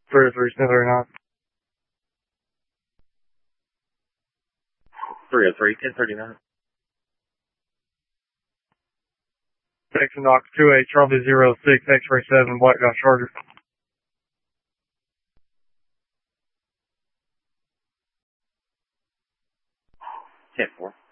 303, 1039. 303, 1039. Section Knox 28, Charlie 06, X-ray 7, Black Dot Charger. Ten four.